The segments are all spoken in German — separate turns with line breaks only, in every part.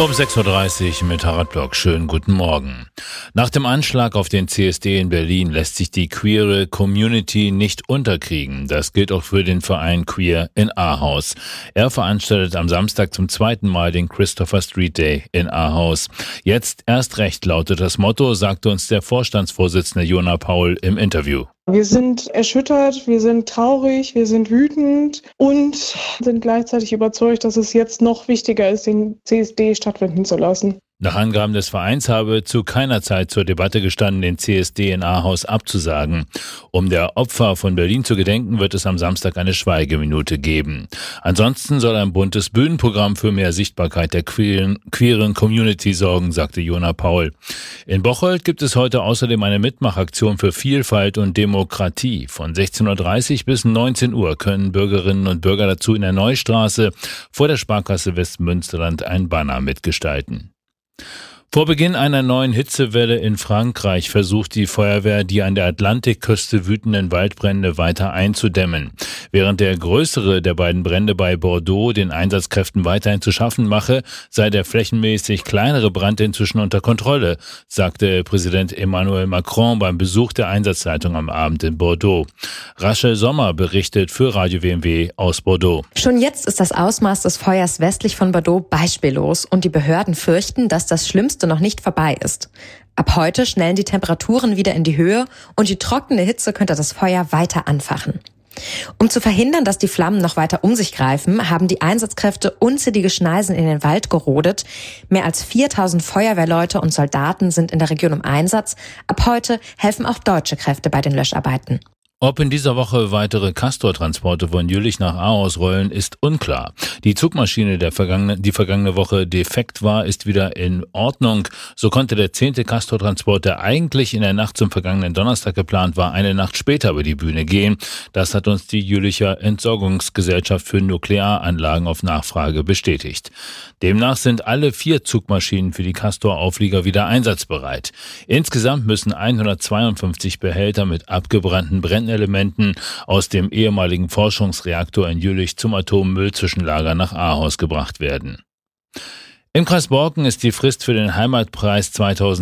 Um 6.30 Uhr mit Harald Block. Schönen guten Morgen. Nach dem Anschlag auf den CSD in Berlin lässt sich die queere Community nicht unterkriegen. Das gilt auch für den Verein Queer in Ahaus. Er veranstaltet am Samstag zum zweiten Mal den Christopher Street Day in Ahaus. Jetzt erst recht lautet das Motto, sagte uns der Vorstandsvorsitzende Jona Paul im Interview.
Wir sind erschüttert, wir sind traurig, wir sind wütend und sind gleichzeitig überzeugt, dass es jetzt noch wichtiger ist, den CSD stattfinden zu lassen.
Nach Angaben des Vereins habe zu keiner Zeit zur Debatte gestanden, den CSD in Ahaus abzusagen. Um der Opfer von Berlin zu gedenken, wird es am Samstag eine Schweigeminute geben. Ansonsten soll ein buntes Bühnenprogramm für mehr Sichtbarkeit der queeren Community sorgen, sagte Jona Paul. In Bocholt gibt es heute außerdem eine Mitmachaktion für Vielfalt und Demokratie. Von 16.30 Uhr bis 19 Uhr können Bürgerinnen und Bürger dazu in der Neustraße vor der Sparkasse Westmünsterland ein Banner mitgestalten. Vor Beginn einer neuen Hitzewelle in Frankreich versucht die Feuerwehr, die an der Atlantikküste wütenden Waldbrände weiter einzudämmen. Während der größere der beiden Brände bei Bordeaux den Einsatzkräften weiterhin zu schaffen mache, sei der flächenmäßig kleinere Brand inzwischen unter Kontrolle, sagte Präsident Emmanuel Macron beim Besuch der Einsatzleitung am Abend in Bordeaux. Rachel Sommer berichtet für Radio WMW aus Bordeaux.
Schon jetzt ist das Ausmaß des Feuers westlich von Bordeaux beispiellos und die Behörden fürchten, dass das Schlimmste noch nicht vorbei ist. Ab heute schnellen die Temperaturen wieder in die Höhe und die trockene Hitze könnte das Feuer weiter anfachen. Um zu verhindern, dass die Flammen noch weiter um sich greifen, haben die Einsatzkräfte unzählige Schneisen in den Wald gerodet. Mehr als 4.000 Feuerwehrleute und Soldaten sind in der Region im Einsatz. Ab heute helfen auch deutsche Kräfte bei den Löscharbeiten.
Ob in dieser Woche weitere Castor-Transporte von Jülich nach Ahaus rollen, ist unklar. Die Zugmaschine, die vergangene Woche defekt war, ist wieder in Ordnung. So konnte der 10. Castor-Transport, der eigentlich in der Nacht zum vergangenen Donnerstag geplant war, eine Nacht später über die Bühne gehen. Das hat uns die Jülicher Entsorgungsgesellschaft für Nuklearanlagen auf Nachfrage bestätigt. Demnach sind alle 4 Zugmaschinen für die Castor-Auflieger wieder einsatzbereit. Insgesamt müssen 152 Behälter mit abgebrannten Brennelementen aus dem ehemaligen Forschungsreaktor in Jülich zum Atommüllzwischenlager nach Ahaus gebracht werden. Im Kreis Borken ist die Frist für den Heimatpreis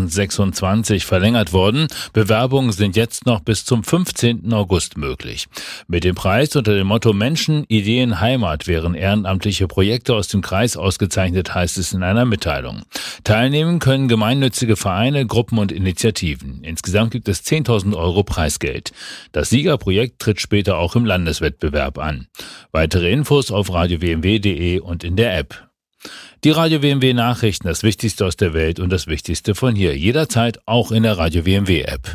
2026 verlängert worden. Bewerbungen sind jetzt noch bis zum 15. August möglich. Mit dem Preis unter dem Motto Menschen, Ideen, Heimat wären ehrenamtliche Projekte aus dem Kreis ausgezeichnet, heißt es in einer Mitteilung. Teilnehmen können gemeinnützige Vereine, Gruppen und Initiativen. Insgesamt gibt es 10.000 Euro Preisgeld. Das Siegerprojekt tritt später auch im Landeswettbewerb an. Weitere Infos auf radiowmw.de und in der App. Die Radio WMW Nachrichten, das Wichtigste aus der Welt und das Wichtigste von hier. Jederzeit auch in der Radio WMW App.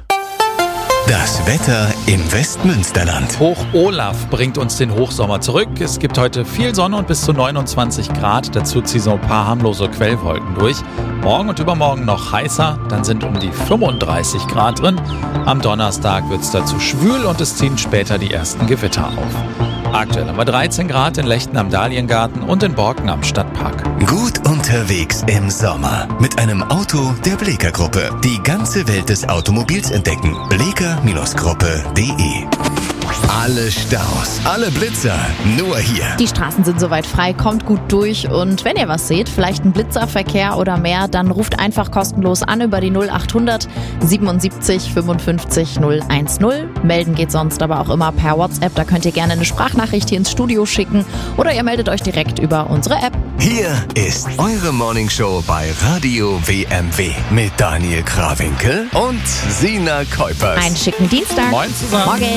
Das Wetter im Westmünsterland.
Hoch Olaf bringt uns den Hochsommer zurück. Es gibt heute viel Sonne und bis zu 29 Grad. Dazu ziehen so ein paar harmlose Quellwolken durch. Morgen und übermorgen noch heißer, dann sind um die 35 Grad drin. Am Donnerstag wird es dazu schwül und es ziehen später die ersten Gewitter auf. Aktuell haben wir 13 Grad in Lechten am Dahliengarten und in Borken am Stadtpark.
Gut unterwegs im Sommer mit einem Auto der Bleeker Gruppe. Die ganze Welt des Automobils entdecken. Bleeker-Gruppe.de. Alle Staus, alle Blitzer, nur hier.
Die Straßen sind soweit frei, kommt gut durch und wenn ihr was seht, vielleicht ein Blitzerverkehr oder mehr, dann ruft einfach kostenlos an über die 0800 77 55 010. Melden geht sonst aber auch immer per WhatsApp, da könnt ihr gerne eine Sprachnachricht hier ins Studio schicken oder ihr meldet euch direkt über unsere App.
Hier ist eure Morningshow bei Radio WMW mit Daniel Krawinkel und Sina Kuipers.
Einen schicken Dienstag.
Moin zusammen.
Morgen.